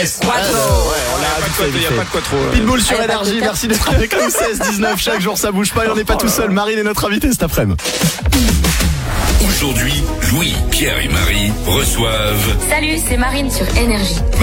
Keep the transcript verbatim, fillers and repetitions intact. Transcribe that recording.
Tres. Quattro. Ouais, on l'a Il vite n'y a fait. pas de quoi trop. Pitbull sur Allez, Énergie, pas de merci d'être avec nous. seize dix-neuf, chaque jour ça bouge pas et on n'est pas tout seul. Marine est notre invitée cet après-midi. Aujourd'hui, Louis, Pierre et Marie reçoivent Salut, c'est Marine sur Énergie.